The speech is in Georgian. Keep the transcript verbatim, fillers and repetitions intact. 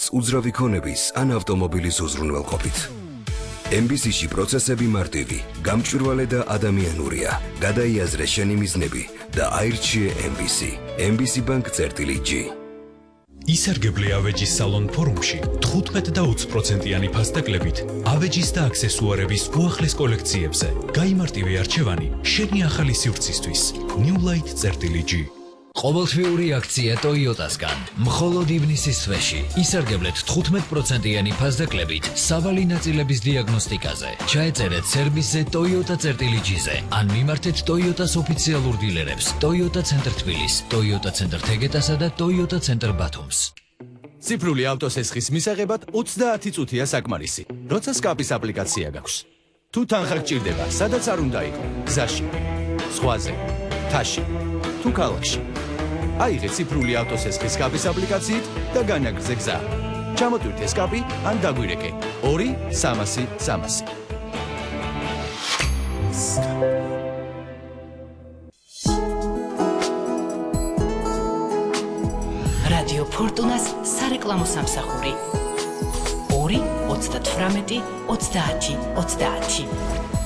უძრავი ქონების ან ავტომობილის უზრუნველყოფით. ემ ბი სი-ში პროცესები მარტივი, გამჭვირვალე და ადამიანურია. გადაიაზრე შენი მიზნები და აირჩიე ემ ბი სი. ემ ბი სი Bank წერტილი ჯი. ისარგებლე ავეჯის სალონ ფორუმში თხუთმეტ და ოცი პროცენტიანი ფასდაკლებით ავეჯის და აქსესუარების უახლეს კოლექციებზე. გაიმარტივე არჩევანი შენი ახალი სივრცისთვის. New Light წერტილი ჯი. ყოველთვიური აქცია Toyota-სგან. მხოლოდ ივნისის თვეში ისარგებლეთ თხუთმეტ პროცენტიანი ფასდაკლებით სავალი ნაწილების დიაგნოსტიკაზე. ჩაეწერეთ სერვისზე Toyota წერტილი ჯი-ზე ან მიმართეთ Toyota-s ოფიციალურ დილერებს Toyota ცენტრ თბილის, Toyota ცენტრ თეგეტასა და Toyota ცენტრ ბათუმს. ციფრული ავტოსესხის მისაღებად ოცდაათი წუთია საკმარისი. როცა სკაპის აპლიკაცია გაქვს. თუ თანხა გჭირდება, სადაც არ უნდა იყო, გზაში, ზღვაზე, მთაში, თუ ქალაქში. აიღე ციფრული ავტოსესხის სკაპის აპლიკაციით და განაგრძე გზა. ჩამოტვირთე სკაპი ან დაგვირეკე ორი სამასი სამასი. რადიო ფორტუნას სარეკლამო სამსახური ორი ოცდათვრამეტი ოცდაათი ოცდაათი.